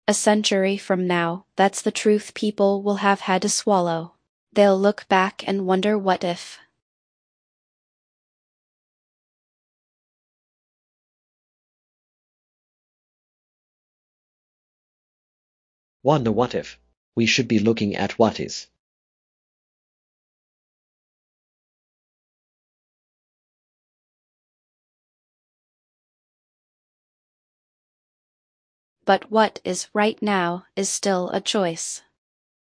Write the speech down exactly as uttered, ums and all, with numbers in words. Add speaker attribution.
Speaker 1: A century from now, that's the truth people will have had to swallow. They'll look back and wonder what if.
Speaker 2: Wonder what if. We should be looking at what is.
Speaker 1: But what is right now is still a choice.